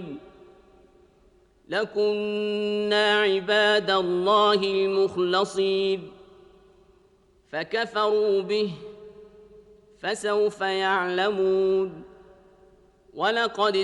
الأولين لكنا عباد الله المخلصين فكفروا به فسوف يعلمون ولقد